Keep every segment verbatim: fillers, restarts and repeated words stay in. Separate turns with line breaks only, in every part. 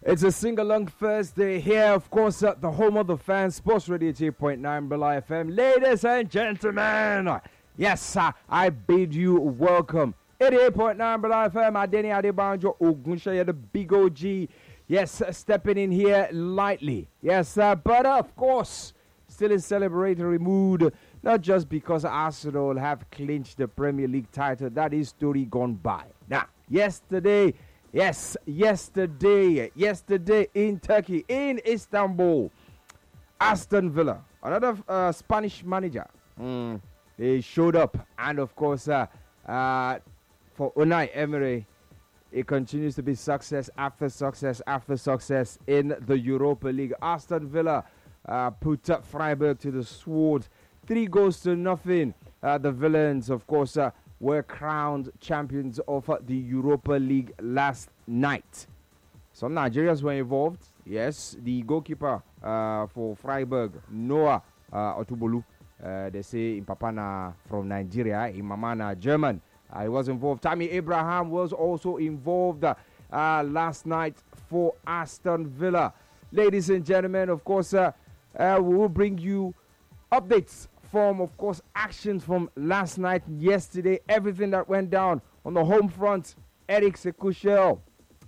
It's a sing-along Thursday here, of course, at the home of the fans, Sports Radio eight point nine Bella F M. Ladies and gentlemen, yes, sir, I bid you welcome. eighty-eight point nine Bella F M, Adeni Adebanjo Ogunshaya, the big O G. Yes, stepping in here lightly. Yes, sir, but of course, still in celebratory mood. Not just because Arsenal have clinched the Premier League title. That is story gone by. Now, yesterday... Yes, yesterday, yesterday in Turkey, in Istanbul, Aston Villa, another uh, Spanish manager, mm, they showed up. And of course, uh, uh, for Unai Emery, it continues to be success after success after success in the Europa League. Aston Villa uh, put up Freiburg to the sword, three goals to nothing. Uh, the villains, of course, uh, were crowned champions of uh, the Europa League last night. Some Nigerians were involved. Yes, the goalkeeper uh, for Freiburg, Noah uh, Otubolu, uh, they say in Papana from Nigeria, in Mamana, German. Uh, he was involved. Tammy Abraham was also involved uh, uh, last night for Aston Villa. Ladies and gentlemen, of course, uh, uh, we will bring you updates from, of course, actions from last night, yesterday, everything that went down on the home front. Eric Sekushel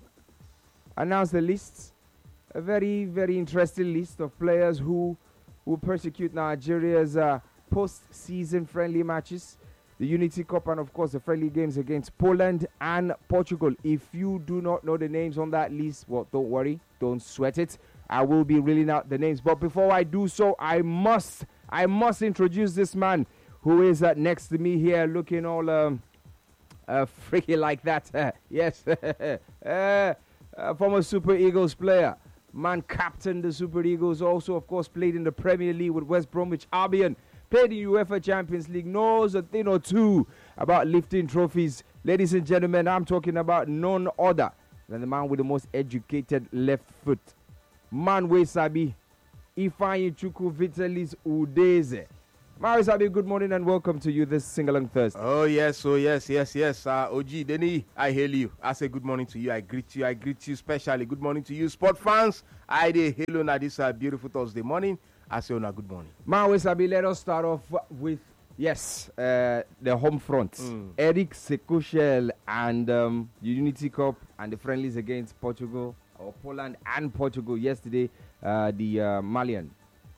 announced the list, a very, very interesting list of players who will persecute Nigeria's uh, post-season friendly matches, the Unity Cup, and of course the friendly games against Poland and Portugal. If you do not know the names on that list, well, don't worry, don't sweat it. I will be reading out the names. But before I do so, I must... I must introduce this man who is uh, next to me here looking all um, uh, freaky like that. Uh, yes, uh, uh, former Super Eagles player. Man captained the Super Eagles. Also, of course, played in the Premier League with West Bromwich Albion. Played in UEFA Champions League. Knows a thing or two about lifting trophies. Ladies and gentlemen, I'm talking about none other than the man with the most educated left foot. Man we sabi. Ifeanyi Chukwu Vitalis Udeze. Mario Sabi, good morning and welcome to you this Sing-Along Thursday.
Oh, yes, oh, yes, yes, yes. Uh, O G, Denny, I hail you. I say good morning to you. I greet you. I greet you specially. Good morning to you, sport fans. I dey hail on this uh, beautiful Thursday morning. I say on a good morning.
Mario Sabi, let us start off with, yes, uh, the home front. Mm. Eric Sekushel and um, the Unity Cup and the friendlies against Portugal, or Poland and Portugal yesterday. Uh, the uh, Malian.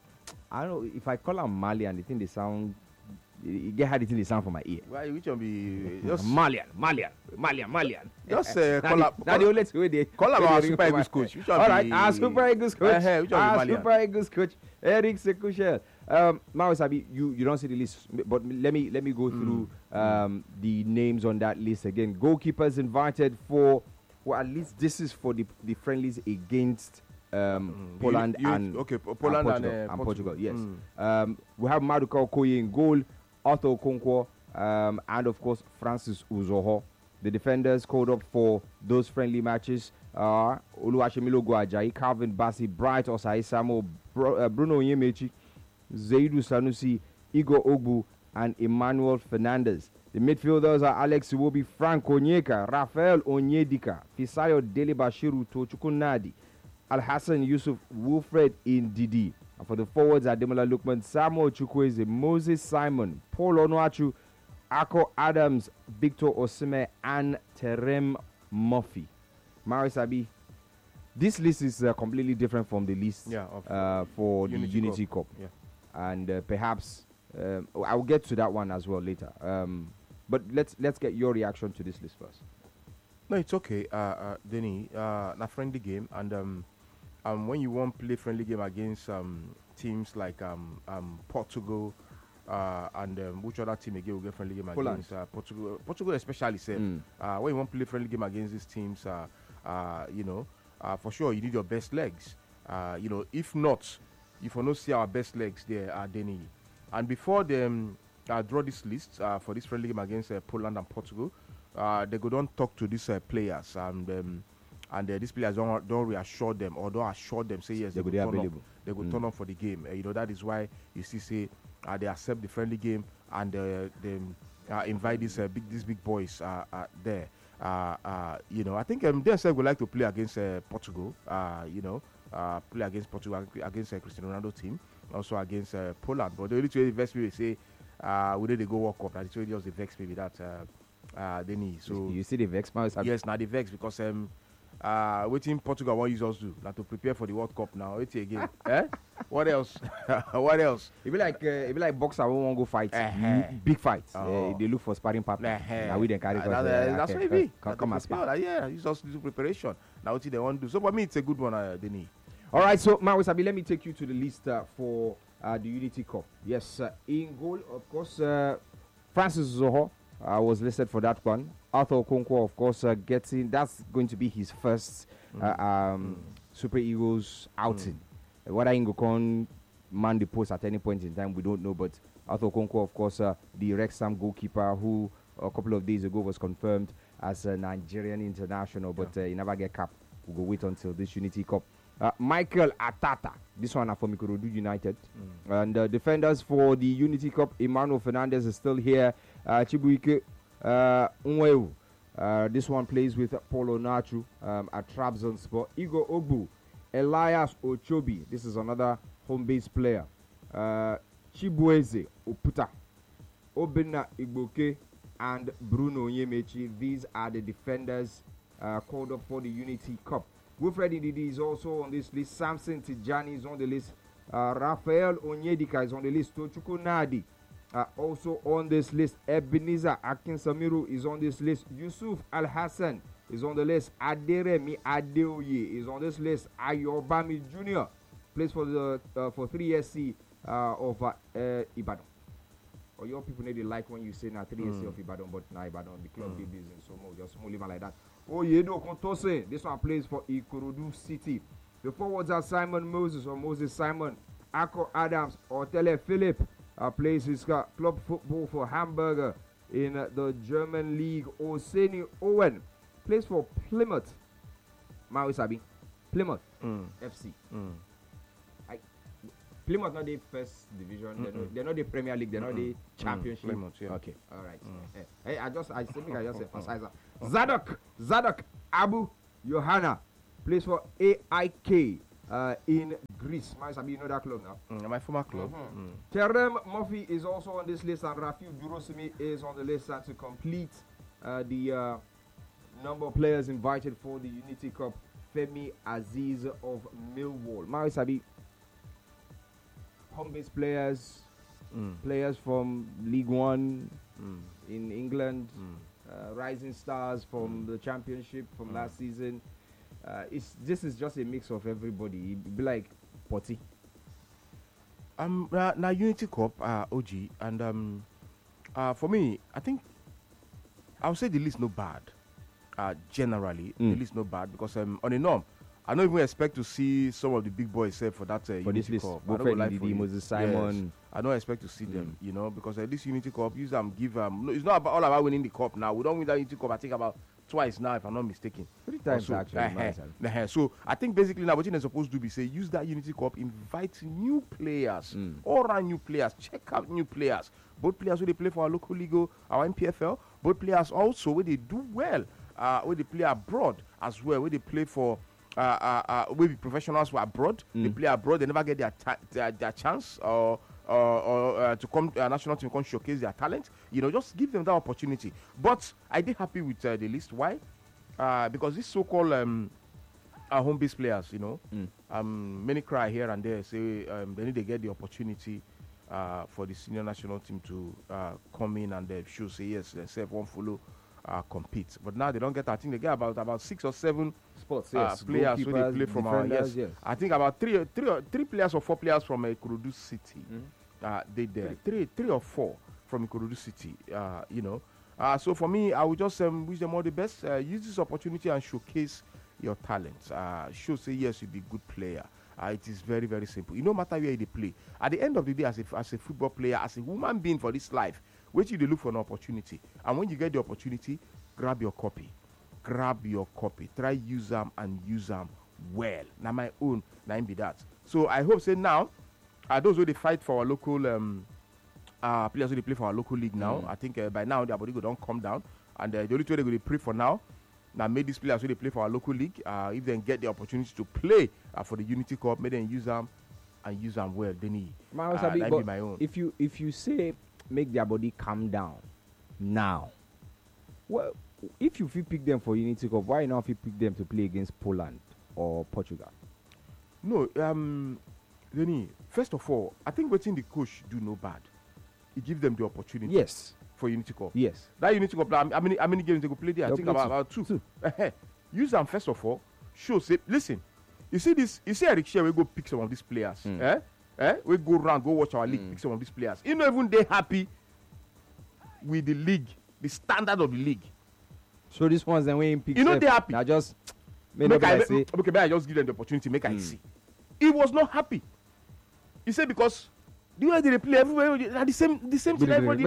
I don't know if I call them Malian, the thing they sound, you get how the thing they sound for my ear.
Why, which one be? Just
Malian, Malian, Malian, Malian.
Just uh, call up.
Now the only way they
call up our Super Eagles coach. Which one
all right,
be,
our Super Eagles coach.
Uh, which one
our
be
Super Eagles coach, Eric Sekushel. Um, Mao Sabi, you, you don't see the list, but let me let me go mm. through um, the names on that list again. Goalkeepers invited for, well, at least this is for the the friendlies against. Um, mm. Poland you, you, and
okay, Poland
and Portugal,
and, uh,
and Portugal.
Portugal.
Yes,
mm.
um, we have Maduka Okoye in goal, Otto Okonkwo, um, and of course Francis Uzoho. The defenders called up for those friendly matches are Oluwashemilo Ajayi, Calvin Bassey, Bright Osai Samo, Bro, uh, Bruno Onyemechi, Zaidu Sanusi, Igor Ogbu, and Emmanuel Fernandez. The midfielders are Alex Iwobi, Frank Onyeka, Rafael Onyedika, Fisayo Dele Bashiru, Tochukunadi, Al-Hassan Yusuf, Wilfred Indidi. And for the forwards are Demola Lukman, Samuel Chukwueze, Moses Simon, Paul Onuachu, Ako Adams, Victor Osimhen, and Terem Murphy. Mario Sabi, this list is uh, completely different from the list
yeah, of
uh, for
Unity
the Unity
Cup.
Cup.
Yeah.
And uh, perhaps um, I'll get to that one as well later. Um, but let's let's get your reaction to this list first.
No, it's okay, uh, uh, Denny. Uh, a friendly game, and um, um, when you want to play friendly game against um, teams like um, um, Portugal, uh, and um, which other team again will get friendly game
Poland.
against uh, Portugal? Portugal especially, say,
Mm.
uh, when you want to play friendly game against these teams, uh, uh, you know, uh, for sure you need your best legs. Uh, you know, if not, if you not see our best legs there, uh, Denny. And before them uh, draw this list uh, for this friendly game against uh, Poland and Portugal, uh, they go don't talk to these uh, players and. Um, And uh, these players don't, don't reassure them or don't assure them, say yes, they,
they
will turn
available.
up. They will
mm.
turn up for the game. Uh, you know, that is why you see, say, uh, they accept the friendly game and uh, they uh, invite these uh, big these big boys uh, uh, there. Uh, uh, you know, I think um, they said would like to play against uh, Portugal. Uh, you know, uh, play against Portugal against uh, Cristiano Ronaldo team, also against uh, Poland. But the only two vex me, they say, uh, we need to go World Cup. That's the just the vex me with that. Uh, uh, they need so.
You see the vex, man?
Yes, now the vex because um, uh, waiting Portugal what you also do, like to prepare for the World Cup now. Wait again. eh? What else? What else?
It be like uh, it be like boxer who won't go fight,
Uh-huh.
big fights.
Oh.
Uh, they look for sparring partner.
Uh-huh.
Now we then carry.
Uh,
cause,
that-
uh,
that's
okay,
what it be.
Come,
That
come
they
and spar.
prepare, like, yeah, you just do preparation. Now what they want to do. So for me, it's a good one, uh, Denny.
All right, so Maui Sabi, let me take you to the list uh, for uh, the Unity Cup. Yes, uh, in goal, of course, uh, Francis Zoho uh, was listed for that one. Arthur Okonkwo, of course, uh, getting that's going to be his first uh, um, Super Eagles outing. Uh, whether Ingokon man the post at any point in time, we don't know. But Arthur Okonkwo, of course, uh, the Wrexham goalkeeper, who a couple of days ago was confirmed as a Nigerian international, but uh, he never get cap. We'll go wait until this Unity Cup. Uh, Michael Atata, this one are from Ikorodu United. Mm. And uh, defenders for the Unity Cup, Emmanuel Fernandez is still here. Uh, Chibuike uh, Unwewu, uh, this one plays with Paulo Natru um, at Trabzonspor. Igor Ogbu, Elias Ochobi, this is another home-based player. Uh, Chibueze Oputa, Obina Igboke, and Bruno Yemechi. These are the defenders uh, called up for the Unity Cup. Wilfred Ndidi is also on this list. Samson Tijani is on the list. Uh, Rafael Onyedika is on the list. Tochuku Nadi uh, also on this list. Ebenezer Akinsamiru is on this list. Yusuf Al Hassan is on the list. Aderemi Adeoye is on this list. Ayobami Junior plays for the uh, for three S C uh, of uh, uh, Ibadan. Or your people need to like when you say now three S C mm. of Ibadan, but now Ibadan the club mm. business, so more just more living like that. Oh, Yedo Kontose, this one plays for Ikorodu City. The forwards are Simon Moses or Moses Simon, Akko Adams or Tele Philip uh, plays his uh, club football for Hamburger in uh, the German league. Oseni Owen plays for Plymouth. Maui Sabi, Plymouth
Mm.
F C.
Mm.
Plymouth not the first division. They're not, they're not the Premier League. They're not the Championship.
Mm. Plymouth, yeah.
Okay, all right. Eh, Hey, I just I think I just emphasize that. Zadok Zadok Abu Yohana plays for A I K uh, in Greece. My Sabi, you know that club now.
Mm. My former club.
Mm-hmm.
Mm.
Terem Murphy is also on this list, and Rafiu Durosimi is on the list. And to complete uh, the uh, number of players invited for the Unity Cup, Femi Aziz of Millwall. My Sabi, home-based players,
Mm.
players from League One
Mm.
in England,
Mm.
uh, rising stars from
Mm.
the Championship from
Mm.
last season. Uh, it's this is just a mix of everybody. It'd be like Potty.
Um, now, now Unity Cup, uh, O G, and um, uh, for me, I think I would say the list no bad. Uh, generally,
Mm.
the list no bad because um, on a norm, I don't even expect to see some of the big boys uh, for that uh,
For this
Unity
list,
Cup. I
Wilfred
don't go lie for
Ndidi,
you.
Moses Simon.
Yes. I don't expect to see
Mm.
them, you know, because uh, this Unity Cup, use them, give them. No, it's not about, all about winning the cup now. We don't win that Unity Cup. I think about twice now, if I'm not mistaken.
Three times
Also,
actually.
uh,
Maui Sabi.
uh, so I think basically now what you're supposed to do is say use that Unity Cup, invite new players,
Mm.
all around new players, check out new players. Both players who they play for our local league, our M P F L, both players also where they do well, uh, where they play abroad as well, where they play for uh, uh, uh, where the professionals were abroad,
Mm.
they play abroad, they never get their ta- their, their chance or. Uh, or uh, to come uh, national team come showcase their talent, you know, just give them that opportunity. But I did happy with uh, the list. Why? Uh, because these so-called um, uh, home-based players, you know,
Mm.
um, many cry here and there, say um, they need to get the opportunity uh, for the senior national team to uh, come in and they should say yes, they say one follow, uh, compete. But now they don't get. I think they get about about six or seven
Sports,
uh,
yes.
players who they
Goalkeepers,
play from our
defenders,
yes.
yes.
I think about three, three, or- three players or four players from uh, Ikorodu City.
Mm.
Uh, they there three, three or four from Ikorodu City. Uh, you know, uh, so for me, I would just um, wish them all the best. Uh, use this opportunity and showcase your talents. Uh, show say yes, you'll be a good player. Uh, it is very very simple. You no matter where they play. At the end of the day, as a as a football player, as a human being for this life, wait till they look for an opportunity. And when you get the opportunity, grab your copy. Grab your copy. Try use them and use them well. Now my own, now be that. So I hope say now. Uh, those who they fight for our local um, uh, players who they play for our local league now,
Mm.
I think uh, by now their body go don't come down And uh, the only way they're going to pray for now, now make these players who they play for our local league, uh, if they get the opportunity to play uh, for the Unity Cup, may they use them and use them well. Then he,
My,
uh,
Sabi,
that
but
be my own.
if you if you say make their body calm down now, well, if you feel pick them for Unity Cup, why not if you pick them to play against Poland or Portugal?
No, um, Denny, first of all, I think waiting the coach do no bad. He give them the opportunity.
Yes.
For Unity Cup.
Yes.
That Unity Cup, how many, how many games they go play there?
They'll
I think
play
about,
two.
about two.
Two.
Uh-huh. Use them first of all. Show, say, listen, you see this, you see Eric Shea, we go pick some of these players.
Mm.
Eh? Eh? We go around, go watch our league,
Mm.
pick some of these players. You know, even they happy with the league, the standard of the league.
So these ones then when pick
You know
self,
they happy.
Now just
Make
make
I,
I say
okay, may I just give them the opportunity, make I
Mm.
see. He was not happy. He said because the way they play everywhere, at the same, the same thing everybody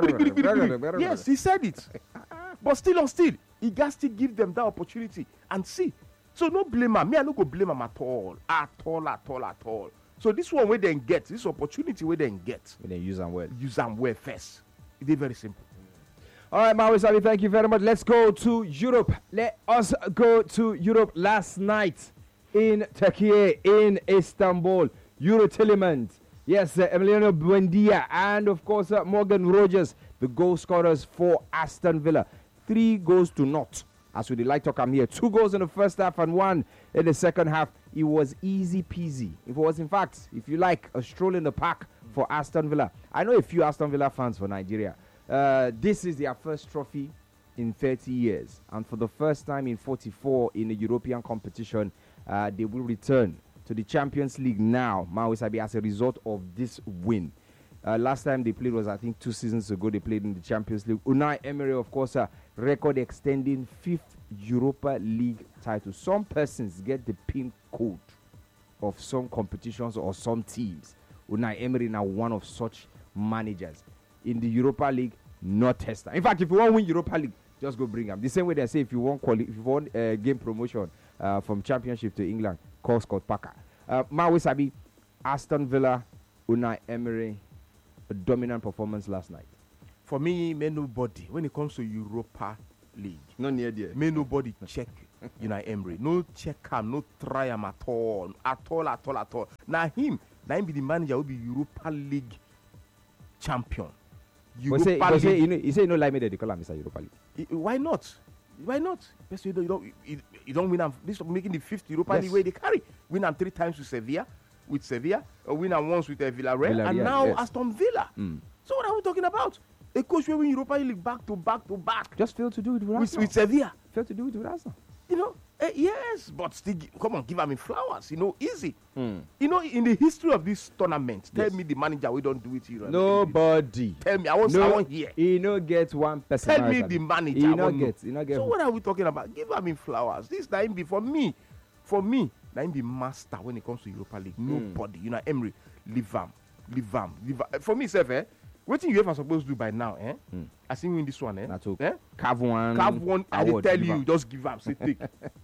play. Yes, he said it. But still on still, he got to give them that opportunity and see. So no blame him. Me, I no go blame him at all, at all, at all, at all. So this one where they get this opportunity where they get,
when they use them well.
use them well first. It is very simple.
All right, Maui Sabi, thank you very much. Let's go to Europe. Let us go to Europe last night in Turkey, in Istanbul. Euro Tillemans. Yes, uh, Emiliano Buendia and, of course, uh, Morgan Rogers, the goal scorers for Aston Villa. Three goals to naught, as we like to come here. Two goals in the first half and one in the second half. It was easy peasy. It was, in fact, if you like, a stroll in the park for Aston Villa. I know a few Aston Villa fans for Nigeria. Uh, this is their first trophy in thirty years. And for the first time in forty-four in a European competition, uh, they will return to the Champions League now, Maui Sabi, as a result of this win. Uh, last time they played was, I think, two seasons ago. They played in the Champions League. Unai Emery, of course, uh, record extending fifth Europa League title. Some persons get the pin code of some competitions or some teams. Unai Emery now one of such managers. In the Europa League, not tester. In fact, if you want to win Europa League, just go bring them. The same way they say if you want quali- if you want uh, game promotion uh, from Championship to England, call Scott Parker. Uh, Maui Sabi, Aston Villa, Unai Emery, a dominant performance last night.
For me, may nobody, when it comes to Europa League,
Not near there.
may nobody check Unai Emery. No check him, no try him at all. At all, at all, at all. Now him, now him be the manager will be Europa League champion.
But say, but say, you know, he say, you know, like me, they call him Mister Europa League.
I- why not? Why not? Best you don't, you don't, you, you don't win. am- This is making the fifth Europa
Yes.
League where they carry. Win them three times with Sevilla, with Sevilla, or win them once with uh, Villarreal, and
Villarreal,
now
yes.
Aston Villa.
Mm.
So what are we talking about? A coach will win Europa League back to back to back
Just failed to do it with
with,
Arsenal.
with Sevilla.
Failed to do it with Arsenal.
You know, eh, yes, but still, gi- come on, give him flowers. You know, easy.
Mm.
You know, in the history of this tournament, tell
Yes.
me the manager we don't do it here.
Nobody.
Tell me, I want, I
No,
want here.
he no get one person.
Tell me
Maui Sabi.
the manager.
He
I
no
want know.
get. He no get.
So
who.
what are we talking about? Give him flowers. This time be for me. For me, now him be master when it comes to Europa League. Nobody. You know, Emery, leave him. Leave him. Leave am. For me, self, eh? What you ever supposed to do by now, eh?
Mm.
I see win this one, eh?
Na to
eh?
carve one.
Carve one, I dey
award,
tell
give
you,
am.
just give am. Say, take.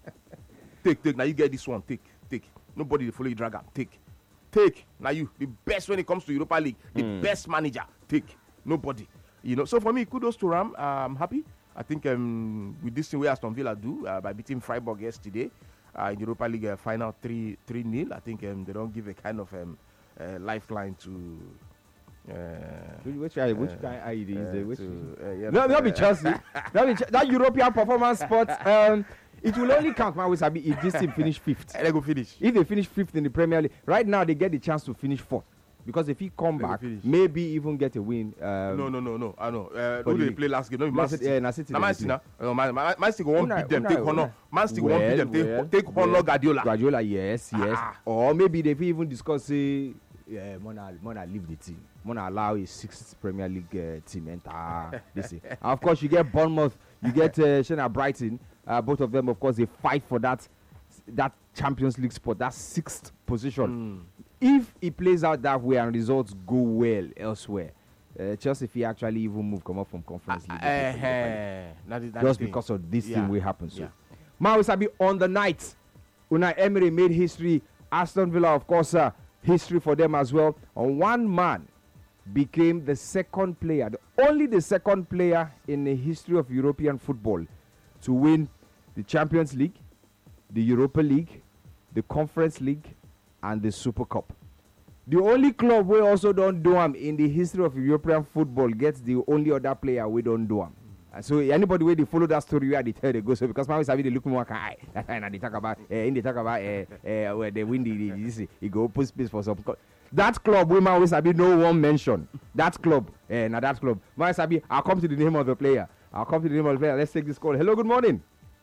take, take. Now you get this one. Take, take. Nobody dey follow you drag am. Take. Take. Now you, the best when it comes to Europa League, the
Mm.
best manager. Take. Nobody. You know, so for me, kudos to Ram. Uh, I'm happy. I think um, with this thing we Aston Villa do uh, by beating Freiburg yesterday uh, in Europa League uh, final three three nil. I think um, they don't give a kind of um, uh, lifeline to. Uh,
Which which guy? Which
uh,
guy? I is
uh,
the which?
to, uh, yeah,
No, not be
uh,
Chelsea. Not be Ch- that European performance spot. Um, it will only count, Maui Sabi, if this team finish fifth.
And they go finish.
If they finish fifth in the Premier League, right now they get the chance to finish fourth. Because if he come
They go
back,
finish.
maybe even get a win. Um,
no, no, no, no. I know. Uh,
for
who
the
they
league.
play last game? No,
Man
Man
City-
City.
yeah, Man City
Now
they
Man
dey
City
play.
now. Uh, Man, Man, Man City go won't
Unai-
beat them.
Unai-
Take honor.
Unai.
Man City go won't beat them. Take,
Well,
take honor
well.
Guardiola.
Guardiola, yes, yes.
Ah.
Or maybe they even discuss say, yeah, Mona, Mona leave the team. Mona allow a sixth Premier League uh, team enter this thing. And of course, you get Bournemouth, you get uh, Shana Brighton. Uh, both of them, of course, they fight for that that Champions League spot, that sixth position.
Mm.
If it plays out that way and results go well elsewhere, uh, Chelsea if he actually even move come up from Conference League,
Uh, uh, that is- that
just
is
because of this
Yeah.
thing will happen. So,
Yeah.
Maui Sabi on the night, Unai Emery made history. Aston Villa, of course, uh, history for them as well. On one man, became the second player, the, only the second player in the history of European football to win the Champions League, the Europa League, the Conference League, and the Super Cup. The only club we also don't do them in the history of European football gets the only other player we don't do them. And so anybody where they follow that story where they tell they go so because my sabi they look more can eye. That's why they talk about uh, in they talk about uh, uh, where they win the, the this he go open space for some co- that club we always sabi no one mention. That club, uh, now that club. My sabi, I'll come to the name of the player. I'll come to the name of the player. Let's take this call. Hello, good morning.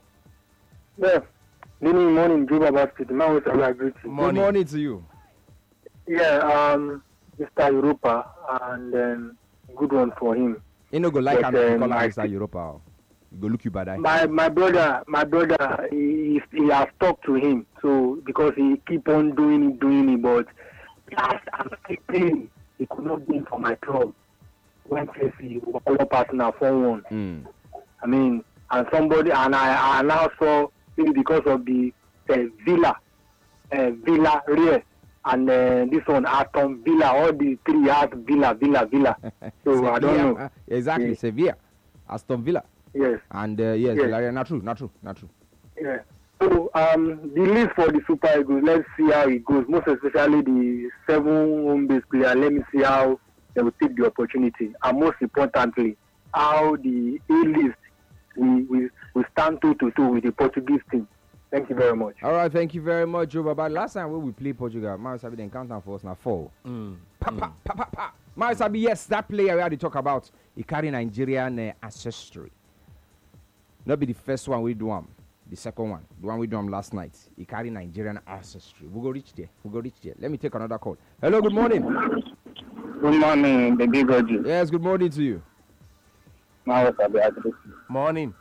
Yeah. Good morning, Juba Basket. Man, always agree to you.
Good morning to you.
Yeah, um, Mister Europa, and um, good one for him.
You know, go like
But,
and
um,
call
I-
Mister Europa. You go look you bad eye.
My my brother, my brother, he, he has talked to him, so because he keep on doing it, doing it, but last I'm still paying. He could not be for my club when Chelsea were all partner four one.
Mm.
I mean, and somebody, and I, I now saw maybe because of the uh, Villa, uh, Villa Real, and uh, this one Aston Villa, all the three had Villa, Villa, Villa. So I don't
Sevilla,
know.
uh, exactly,
Yeah.
Sevilla, Aston Villa,
Yes,
and uh, yes,
Yes.
like, not true, not true, not true.
yeah. So um, the list for the Super Eagles, let's see how it goes. Most especially the seven home base player. Let me see how they will take the opportunity, and most importantly, how the A list we we we stand two to two with the Portuguese team. Thank you very much.
All right, thank you very much, Joe. But last time when we played Portugal, Mario Sabi didn't count for us now four.
Mm.
Pa, pa, pa, pa, pa. Mario Sabi, yes, that player we had to talk about, he carry Nigerian uh, ancestry. Not be the first one we do him, the second one, the one we do him last night. He carry Nigerian ancestry. We go reach there. We go reach there. Let me take another call. Hello, good morning.
Good morning, the big O G.
Yes, good morning to you.
Morning.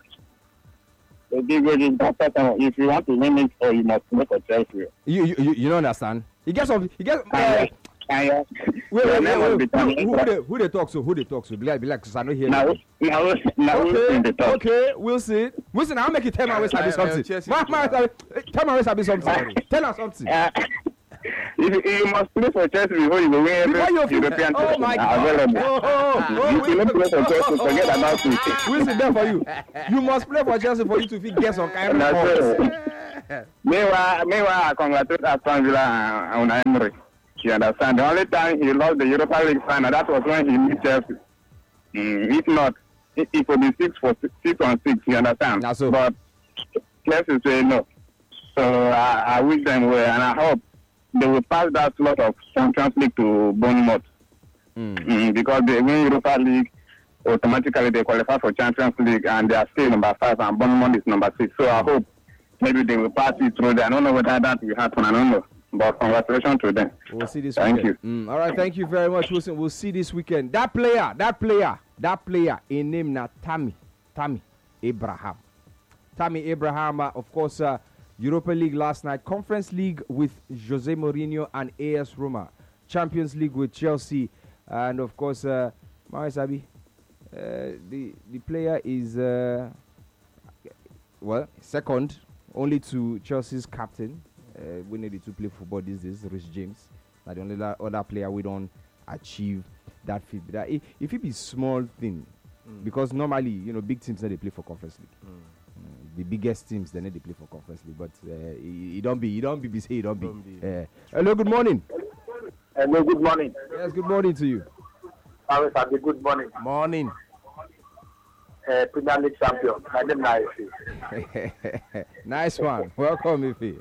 The big O G, if you want to win it, or you must make a Chelsea.
You you you, you don't understand? He gets some. He gets. Uh,
Wait,
wait, wait, wait, wait. Who, who, they, who they talk to? Who they talk to? Be like, be like, 'cause I know here.
Now, now, now,
Okay, okay, we'll see. Wilson, I'll make it tell my way sabi
Uh, uh,
something.
Chelsea-
Ma- ma- sabi- Tell my way sabi something. Tell us something.
Uh, you, you must play for Chelsea before you go win every
Before you
European
oh
title
my God.
available.
Oh, oh, oh,
If you don't play for Chelsea, forget about it.
Wilson, there for you. You must play for Chelsea for you to fit get some kind of
That's
points.
it. Meanwhile, meanwhile, I congratulate Aston Villa and Unai Emery. You understand? The only time he lost the Europa League final, that was when he beat Chelsea. Mm, if not, it, it would be six for six, six on six. You understand?
That's so.
But Chelsea say no. So I, I wish them well, and I hope they will pass that slot of Champions League to Bournemouth.
Mm.
Mm, because they win Europa League, automatically they qualify for Champions League, and they are still number five, and Bournemouth is number six. So I hope maybe they will pass it through there. I don't know whether that will happen. I don't know. But congratulations to them.
We'll see this
Thank
weekend. Mm, all right, thank you very much, Wilson. We'll see this weekend. That player, that player, that player, in name now Tammy, Tammy Abraham. Tammy Abraham, uh, of course, uh, Europa League last night, Conference League with Jose Mourinho and A S Roma, Champions League with Chelsea, and of course, uh, Mario Sabi, uh, the the player is uh, well second only to Chelsea's captain. Uh, we need to play football these days, Rich James. That the only la- other player we don't achieve that feat. That if, if it be small thing,
Mm.
because normally you know big teams they play for Conference League.
Mm.
Uh, the biggest teams they need to play for Conference League, but uh, it, it don't be, it don't be, be say it don't be.
Don't be.
Uh, hello, good morning.
Hello, good morning.
Yes, good morning to you.
Paris, good morning.
Morning.
Uh, Premier League champion. My name is Ife.
Nice one. Welcome, Ife.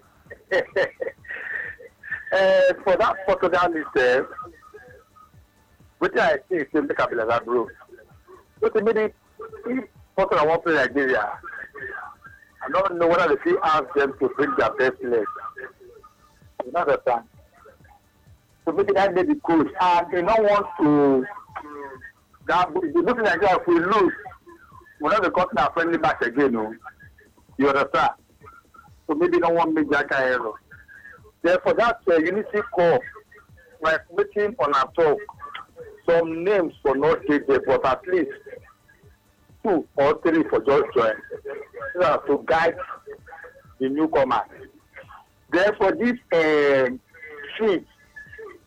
uh, for that Portugal list, uh, what I think is to make up as a group. But immediately, if Portugal won't play Nigeria, I don't know whether they still ask them to bring their best players. You know the plan. So maybe that may be coach, and they don't want to. That the good Nigeria, if we lose, we're not gotten our friendly match again. No, you understand? So maybe they don't want to make that kind of error. Therefore, that uh, unity call, like waiting on our talk, some names for not take there, but at least two or three for just join, uh, to guide the newcomers. Therefore, this uh, sheet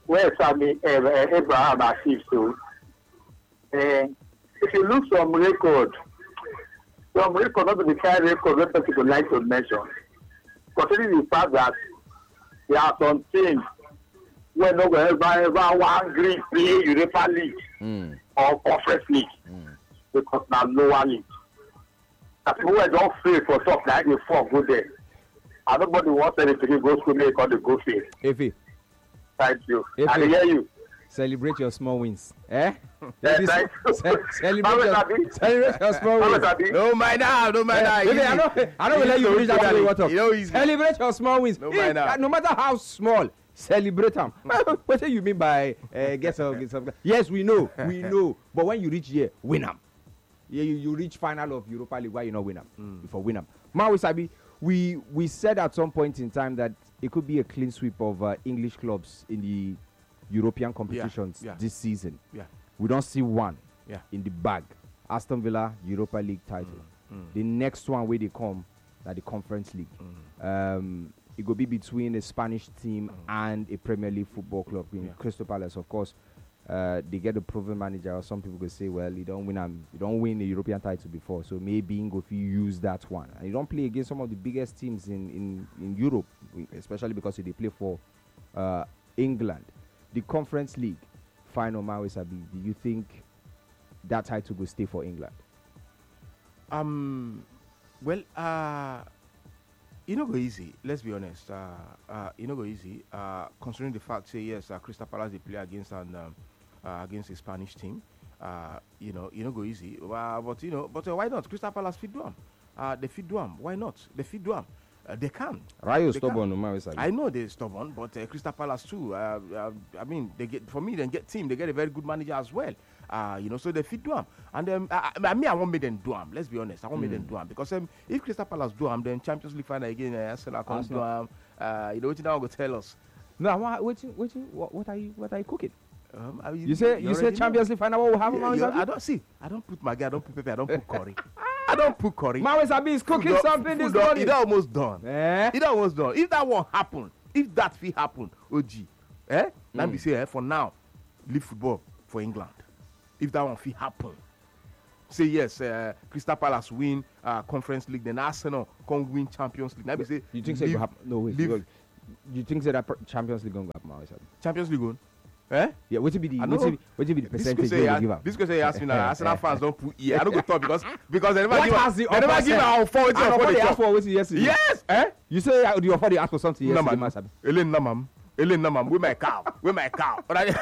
where Sami uh, uh, Abraham achieved to. Uh, if you look some record, some record not the kind of record that people like to mention, considering the fact that there are some teams where no one ever ever one green play Europa League
Mm.
or Conference League
Mm.
because now lower league. And people who don't free for stuff like they fall go there. And nobody wants anything to go school make all the go field.
Efe,
Thank you.
If
I
it-
hear you.
celebrate your small wins. Eh?
Yeah,
This-
thank you.
ce- celebrate,
Mama
your,
Sabi.
celebrate your small
Mama
wins.
Sabi.
No mind now, no mind now.
Eh, Efe, I don't, I don't let you finish that way. What up?
You know, he's
Celebrate your small wins.
No
Eh,
mind now.
no matter how small, celebrate them. What do you mean by uh, get some, get some? Yes, we know, we know. But when you reach here, win them. Yeah, you, you reach final of Europa League, why you not win them?
Mm.
Before win them. Maui Sabi, we we said at some point in time that it could be a clean sweep of uh, English clubs in the European competitions
yeah.
this season.
Yeah.
We don't see one
Yeah.
in the bag. Aston Villa Europa League title.
Mm.
The next one where they come, that the Conference League. Um, it will be between a Spanish team and a Premier League football club. In
Yeah.
Crystal Palace, of course, uh, they get a proven manager. Or some people could say, well, you don't win, um, you don't win a European title before, so maybe if you use that one, and you don't play against some of the biggest teams in in, in Europe, especially because they play for uh, England. The Conference League final, Maui Sabi, do you think that title will stay for England?
Um, well, uh, you know, go easy. Let's be honest. Uh, uh, you know, go easy. Uh, considering the fact, say yes, uh, Crystal Palace they play against an um, uh, against a Spanish team. Uh, you know, you know, go easy. Uh, but you know, but uh, why not? Crystal Palace fit do 'em. Uh, they fit do 'em. Why not? They fit do 'em. Uh, they can.
Rayo
They
stubborn,
can.
Maui Sabi.
I know they're stubborn, but uh, Crystal Palace too. Uh, uh, I mean, they get for me. They get team. They get a very good manager as well. Uh, you know, so they fit do 'em. And um, I, I, I mean, I won't make them do 'em. Let's be honest. I won't make them do 'em because um, if Crystal Palace do 'em, then Champions League final again. Uh, Arsenal can do 'em. Uh, you know what you now go tell us.
No, what, what, what, what, what are you, what are you cooking?
Um, I mean,
You say, you say
already
Champions
know.
League final. What will happen,
Yeah,
Maui
you-
Sabi?
I don't see. I don't put Maggi. I don't put pepper. I don't put curry. I don't put curry.
Maui Sabi is cooking
Food don-
something
food
this
don-
morning.
It almost done.
Eh?
It almost done. If that won't happen, if that fee happen, O G, eh? Let me say, eh, for now, leave football for England. If that one fee happen, say yes, uh, Crystal Palace win uh, Conference League, then Arsenal can win Champions League. Let me say,
You think so it
leave-
will happen? No, wait.
leave
wait. You think so that pr- Champions League going to happen, Maui Sabi?
Champions League on? Eh?
Yeah, what will be the,
I
what
know.
will be, what will be the
This
percentage
question,
they
you
will
ask-
give up?
this question you ask me now, Arsenal fans don't put ear. I don't go talk because because they never
What
give
has the
they never
offer
give
said?
our four.
And offer they asked for what yesterday?
Yes, eh?
You say uh, the offer they asked for something
No
yesterday, Maui
man,
Sabi.
Elaine Namam, Elaine Namam, with my cow, with my cow. But I,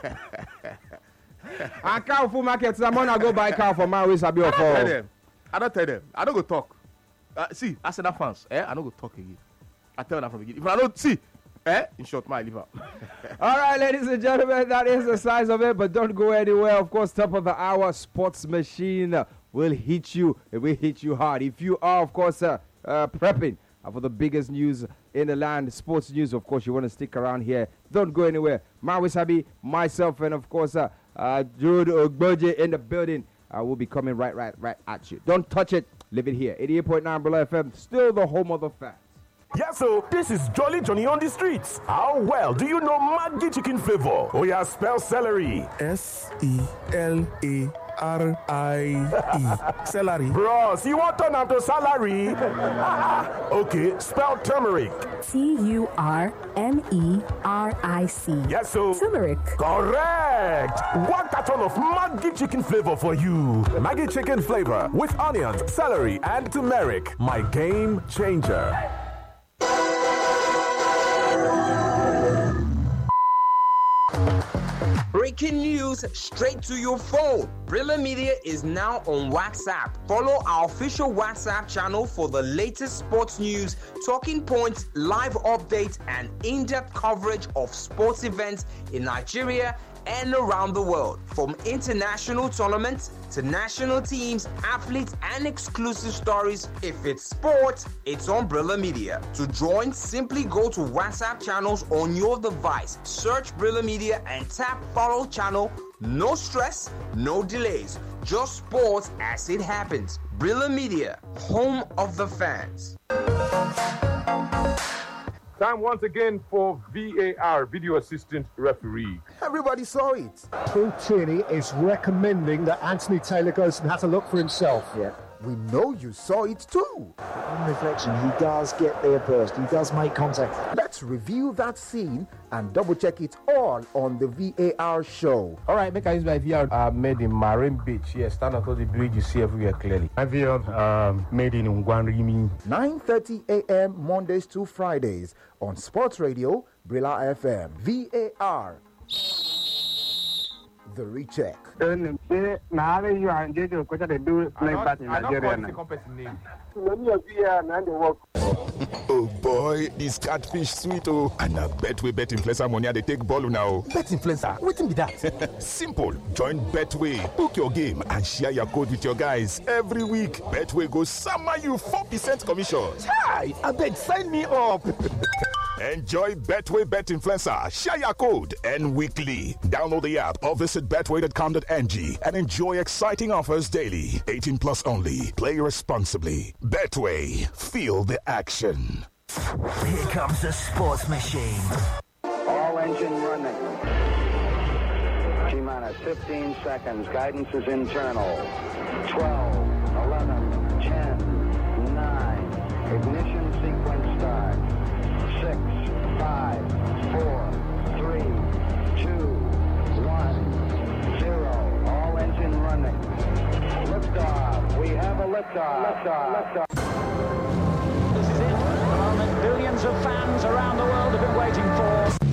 A cow full market, someone I go buy cow for Maui Sabi or
I don't tell
for.
them. I don't tell them. I don't go talk. Uh, see, Arsenal fans, eh? I don't go talk again. I tell them from the beginning. If I don't see, eh? In short, my liver.
All right, ladies and gentlemen, that is the size of it, but don't go anywhere. Of course, top of the hour sports machine will hit you. It will hit you hard. If you are, of course, uh, uh, prepping uh, for the biggest news in the land, sports news, of course, you want to stick around here. Don't go anywhere. Maui Sabi, myself, and of course, uh, uh, Jude Ogboje in the building. I will be coming right, right, right at you. Don't touch it. Leave it here. eighty-eight point nine Bula F M, still the home of the fans.
Yeah, so this is Jolly Johnny on the streets. How well do you know Maggi chicken flavor? Oh yeah, spell celery.
S E L A R I E. Celery.
Bros, you want turn am to salary? Okay, spell turmeric.
T U R M E R I C.
Yes, so
Turmeric.
correct. One carton of Maggi chicken flavor for you.
Maggi chicken flavor with onions, celery, and turmeric. My game changer.
Breaking news straight to your phone. Brilla Media is now on WhatsApp. Follow our official WhatsApp channel for the latest sports news, talking points, live updates, and in-depth coverage of sports events in Nigeria and around the world. From international tournaments to national teams, athletes, and exclusive stories. If it's sports, it's on Brilla Media. To join, simply go to WhatsApp channels on your device. Search Brilla Media and tap follow channel. No stress, no delays. Just sports as it happens. Brilla Media, home of the fans.
Time once again for V A R, video assistant referee.
Everybody saw it.
Paul Tierney is recommending that Anthony Taylor goes and has a look for himself.
Yeah. We know you saw it too.
On reflection, he does get there first. He does make contact.
Let's review that scene and double check it all on the V A R show.
All right, make I use my V R uh, made in Marine Beach. Yes, stand on the bridge, you see everywhere clearly.
My V R um, made in Ngwanrimi.
nine thirty a.m. Mondays to Fridays on Sports Radio, Brilla F M. V A R. The recheck.
I don't, I don't call the company name.
Oh boy, this catfish sweet oh. And I bet we bet influencer money they take ball now.
Bet influencer, what be that?
Simple. Join Betway. Book your game and share your code with your guys every week. Betway goes summer you four percent commission.
Hi, I bet sign me up.
Enjoy Betway Bet Influencer. Share your code and weekly. Download the app or visit betway dot com dot n g and enjoy exciting offers daily. eighteen plus only. Play responsibly. Betway. Feel the action.
Here comes the sports machine.
All engine running. T-minus fifteen seconds. Guidance is internal. twelve, eleven, ten, nine. Ignition sequence start. Six, five, four, three, two, one, zero. All engine running. Liftoff. We have a liftoff. Liftoff. Liftoff.
This is it. The moment billions of fans around the world have been waiting for.